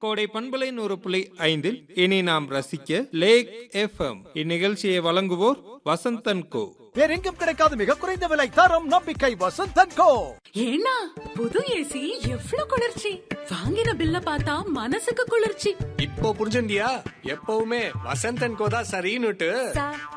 கோடை பண்பலை 100.5 இனி நாம் ரசிக்க லேக் FM. இந்நிகழ்ச்சியை வழங்குவோர் வசந்தன் கோ. வேறெங்கும் கிடைக்காத மிக குறைந்த விலை, தரம், நம்பிக்கை, வசந்தன் கோ. ஏன்னா புது ஏசி எவ்வளவு குளிர்ச்சி! வாங்கின பில்ல பார்த்தா மனசுக்கு குளிர்ச்சி. இப்போ புரிஞ்சுண்டியா? எப்பவுமே வசந்தன் கோ தான் சரின்னுட்டு.